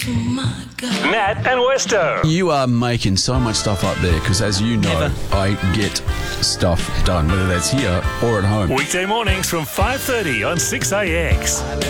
Matt and Westo. You are making so much stuff up there because, as you know, Never. I get stuff done, whether that's here or at home. Weekday mornings from 5:30 on 6AX.